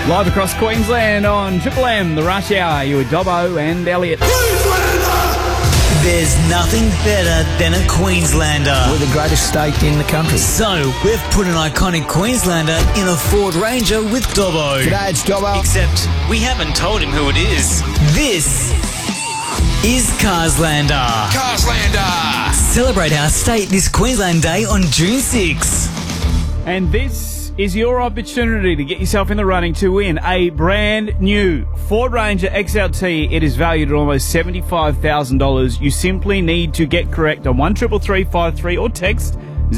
Live across Queensland on Triple M, the Rush Hour. You with Dobbo and Elliot. There's nothing better than a Queenslander. We're the greatest state in the country. So, we've put an iconic Queenslander in a Ford Ranger with Dobbo. G'day, it's Dobbo. Except, we haven't told him who it is. This is Carslander. Carslander! Celebrate our state this Queensland Day on June 6. And this is your opportunity to get yourself in the running to win a brand new Ford Ranger XLT. It is valued at almost $75,000. You simply need to get correct on 133353 or text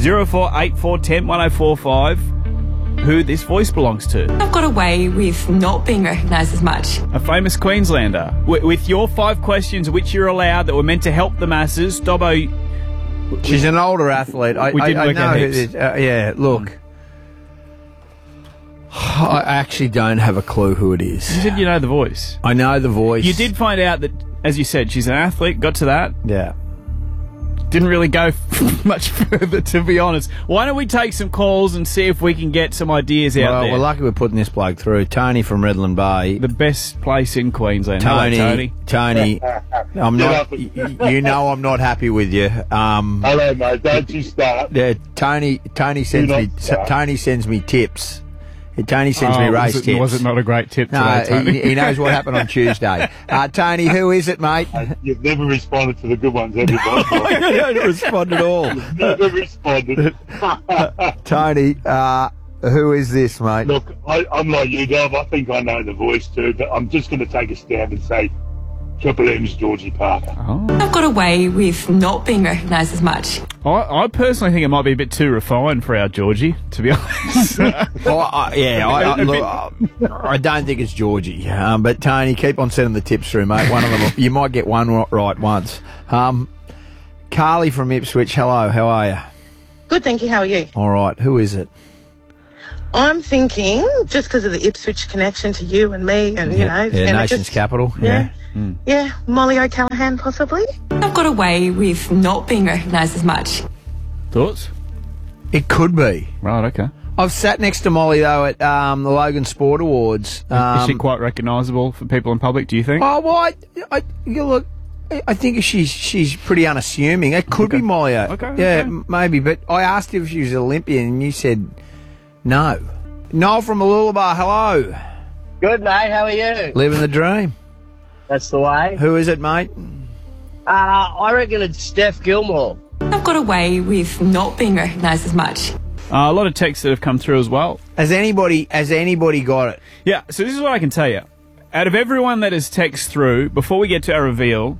0484101045 who this voice belongs to. I've got away with not being recognised as much. A famous Queenslander. With your 5 questions which you're allowed that were meant to help the masses, Dobbo... She's an older athlete. I know who it is. Yeah, look. I actually don't have a clue who it is. You said you know the voice. I know the voice. You did find out that, as you said, she's an athlete. Got to that. Yeah. Didn't really go much further, to be honest. Why don't we take some calls and see if we can get some ideas out there? We're lucky we're putting this bloke through. Tony from Redland Bay. The best place in Queensland. Tony. Hello, Tony. I'm not. You know I'm not happy with you. Hello, mate. Don't you start. Yeah, Tony sends me. Tony sends me tips. Tony sends me race tips. Was it not a great tip today, Tony? He knows what happened on Tuesday. Tony, who is it, mate? You've never responded to the good ones, have you? I don't respond at all. You've never responded. Tony, who is this, mate? Look, I'm like you, Dov. I think I know the voice too, but I'm just going to take a stand and say Triple M's Georgie Parker. Oh. I've got away with not being recognised as much. I personally think it might be a bit too refined for our Georgie, to be honest. I don't think it's Georgie. But Tony, keep on sending the tips through, mate. One of them, you might get one right once. Carly from Ipswich, hello, how are you? Good, thank you. How are you? All right, who is it? I'm thinking, just because of the Ipswich connection to you and me, and you know, yeah, and nation's capital. Yeah, Molly O'Callaghan, possibly. I've got away with not being recognised as much. Thoughts? It could be. Right, okay. I've sat next to Molly, though, at the Logan Sport Awards. Is she quite recognisable for people in public, do you think? Oh, well, look, I think she's pretty unassuming. It could be Molly. Okay. Maybe. But I asked if she was an Olympian, and you said no. Noel from Mooloolaba, hello. Good, mate. How are you? Living the dream. That's the way. Who is it, mate? I reckon it's Steph Gilmore. I've got away with not being recognised as much. A lot of texts that have come through as well. Has anybody got it? Yeah, so this is what I can tell you. Out of everyone that has texted through, before we get to our reveal,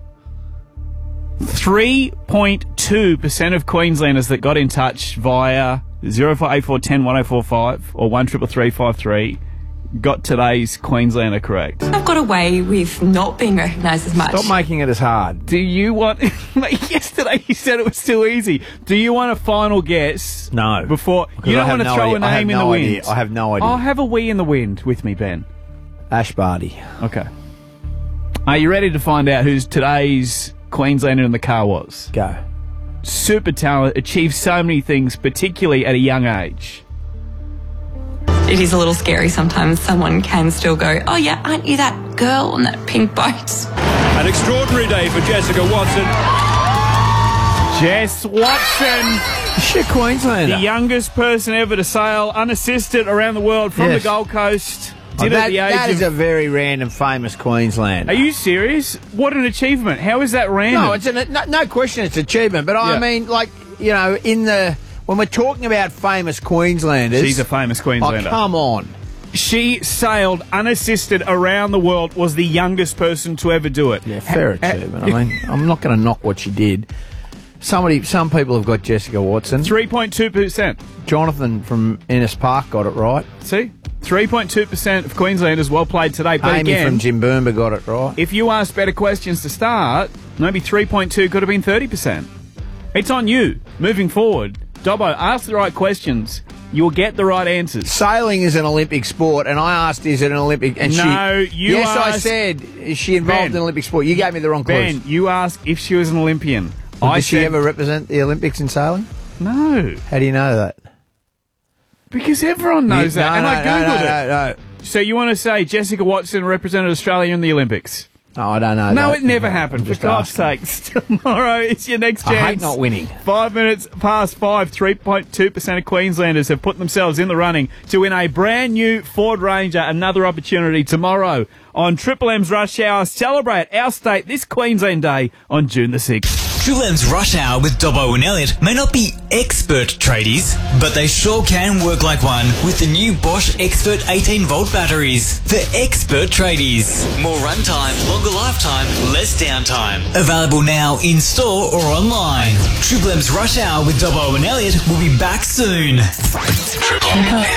3.2% of Queenslanders that got in touch via 0484101045 or 133353 got today's Queenslander correct. I've got away with not being recognised as much. Stop making it as hard. Do you want... Yesterday you said it was too easy. Do you want a final guess? No. Before... You don't want to throw a name in the wind? I have no idea. I'll have a wee in the wind with me, Ben. Ash Barty. Okay. Are you ready to find out who's today's Queenslander in the car was? Go. Super talent, achieved so many things, particularly at a young age. It is a little scary sometimes. Someone can still go, oh yeah, aren't you that girl on that pink boat? An extraordinary day for Jessica Watson. Jess Watson. She's a Queenslander. The youngest person ever to sail unassisted around the world from the Gold Coast. That is a very random, famous Queenslander. Are you serious? What an achievement. How is that random? No, it's no question it's an achievement. But I mean, like, you know, when we're talking about famous Queenslanders... She's a famous Queenslander. Oh, come on. She sailed unassisted around the world, was the youngest person to ever do it. Yeah, fair achievement. I mean, I'm not going to knock what she did. Some people have got Jessica Watson. 3.2%. Jonathan from Ennis Park got it right. See? 3.2% of Queenslanders well played today. But Amy again, from Jimboomba got it right. If you asked better questions to start, maybe 3.2 could have been 30%. It's on you. Moving forward, Dobbo, ask the right questions. You'll get the right answers. Sailing is an Olympic sport, and I asked, is it an Olympic... And Yes, asked, I said, is she involved in Olympic sport? You gave me the wrong clues. Ben, you asked if she was an Olympian. Does she ever represent the Olympics in sailing? No. How do you know that? Because everyone knows that, and I Googled it. No. So you want to say Jessica Watson represented Australia in the Olympics? Oh, I don't know. No, it never happened. For just God's asking. sakes. Tomorrow is your next chance. I hate not winning. 5 minutes past 5, 3.2% of Queenslanders have put themselves in the running to win a brand new Ford Ranger. Another opportunity tomorrow on Triple M's Rush Hour. Celebrate our state this Queensland Day on June the 6th. Triple M's Rush Hour with Dobbo and Elliot may not be expert tradies, but they sure can work like one with the new Bosch Expert 18-volt batteries. For expert tradies. More runtime, longer lifetime, less downtime. Available now in store or online. Triple M's Rush Hour with Dobbo and Elliot will be back soon. Triple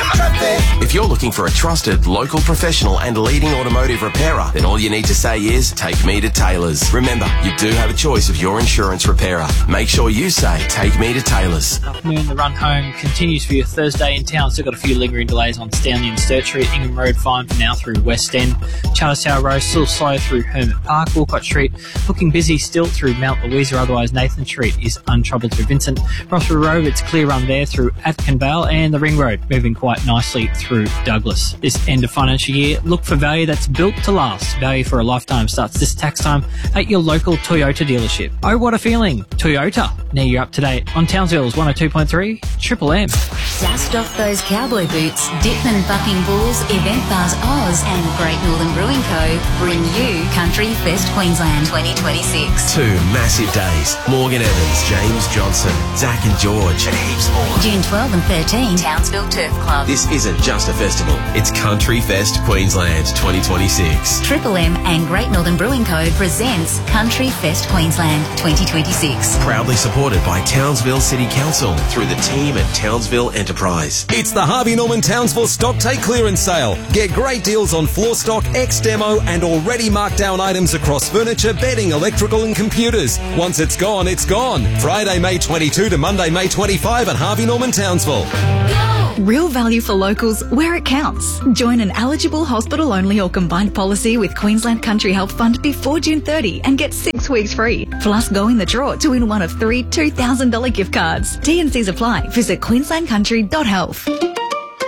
M. If you're looking for a trusted, local professional and leading automotive repairer, then all you need to say is, take me to Taylor's. Remember, you do have a choice of your insurance repairer. Make sure you say, take me to Taylor's. Afternoon, the run home continues for your Thursday in town. Still got a few lingering delays on Stanley and Sturt Street. Ingham Road fine for now through West End. Charles Tower Road still slow through Hermit Park. Walcott Street looking busy still through Mount Louisa. Otherwise, Nathan Street is untroubled through Vincent. Rosswood Road, it's clear run there through Atkin Vale, and the Ring Road moving quite nicely through Douglas. This end of financial year, look for value that's built to last. Value for a lifetime starts this tax time at your local Toyota dealership. Oh, what a feeling. Toyota. Now you're up to date on Townsville's 102.3 Triple M. Dust off those cowboy boots. Dittman Bucking Bulls, Event Bars Oz and Great Northern Brewing Co. bring you Country Fest Queensland 2026. 2 massive days. Morgan Evans, James Johnson, Zach and George, and heaps more. June 12 and 13, Townsville Turf Club. This isn't just a festival. It's Country Fest Queensland 2026. Triple M and Great Northern Brewing Co. presents Country Fest Queensland 2026. Proudly supported by Townsville City Council through the team at Townsville Enterprise. It's the Harvey Norman Townsville Stock Take Clearance Sale. Get great deals on floor stock, ex-demo and already marked down items across furniture, bedding, electrical and computers. Once it's gone, it's gone. Friday, May 22 to Monday, May 25 at Harvey Norman Townsville. Real value for locals where it counts. Join an eligible hospital-only or combined policy with Queensland Country Health Fund before June 30 and get 6 weeks free. Plus, go in the draw to win one of 3 $2,000 gift cards. T&Cs apply. Visit queenslandcountry.health.